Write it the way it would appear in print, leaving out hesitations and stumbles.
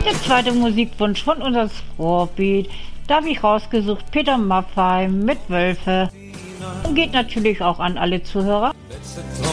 Der zweite Musikwunsch von unserem Ruhrgebiet, da habe ich rausgesucht Peter Maffay mit Wölfe. Und geht natürlich auch an alle Zuhörer.